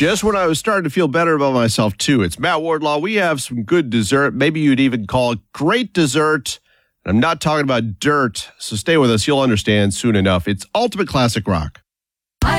Just when I was starting to feel better about myself, too. It's Matt Wardlaw. We have some good dessert. Maybe you'd even call it great dessert. I'm not talking about dirt, so stay with us. You'll understand soon enough. It's Ultimate Classic Rock.